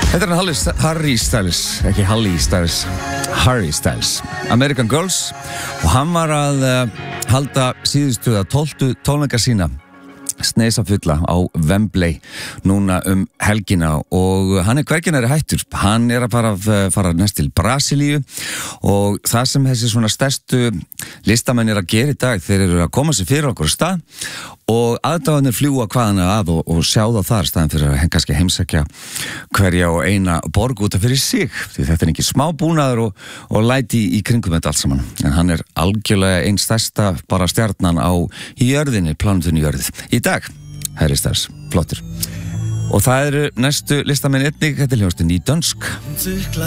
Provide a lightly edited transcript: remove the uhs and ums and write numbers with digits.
Þetta er Harry Styles, ekki Halli Styles, Harry Styles, American Girls, og hann var að halda síðustu 12. tónleika sína sneisa fulla á Wembley núna helgina og hann hverginari hættur. Hann að fara næst til Brasilíu og það sem þessi svona stærstu listamenn að gera í dag, þeir eru að koma sér fyrir okkur á stað og aðdáðanir fljúa hvaðan að og sjá það þar staðan fyrir að kannski heimsækja hverja og eina borg út af fyrir sig, því þetta ekki smá búnaður og læti í kringum þetta allt saman, en hann algjörlega einn stærsta bara stjarnan á jörðinni, plánutunni jörðið í dag, Harry Styles, flottur. Og það eru næstu listamenn einnig, þetta hljóðast Nýdönsk.